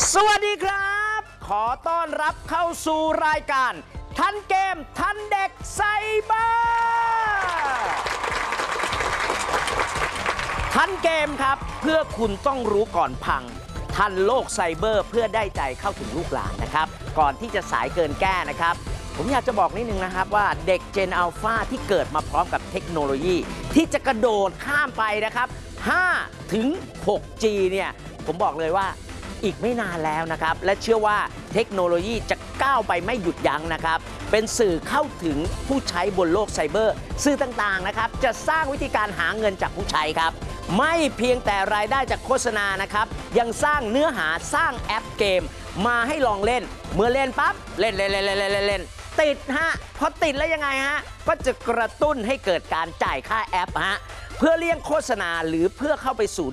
สวัสดีครับ ขอต้อนรับเข้าสู่รายการทันเกมทันเด็กไซเบอร์ทันเกมครับเพื่อคุณต้องรู้ก่อนพังทันโลกไซเบอร์เพื่อได้ใจเข้าถึงลูกหลานนะครับก่อนที่จะสายเกินแก้นะครับผมอยากจะบอกนิดนึงนะครับว่าเด็กเจนอัลฟาที่เกิดมาพร้อมกับเทคโนโลยีที่จะกระโดดข้ามไปนะครับ5 ถึง 6G เนี่ยผมบอกเลยว่าอีกไม่นานแล้วนะครับและเชื่อว่าเทคโนโลยีจะก้าวไปไม่หยุดยั้งนะครับเป็นสื่อเข้าถึงผู้ใช้บนโลกไซเบอร์สื่อต่างๆนะครับจะสร้างวิธีการหาเงินจากผู้ใช้ครับไม่เพียงแต่รายได้จากโฆษณานะครับยังสร้างเนื้อหาสร้างแอปเกมมาให้ลองเล่นเมื่อเล่นปั๊บเล่นติดฮะพอติดแล้วยังไงฮะก็จะกระตุ้นให้เกิดการจ่ายค่าแอปฮะเพื่อเลี่ยงโฆษณาหรือเพื่อเข้าไปสู่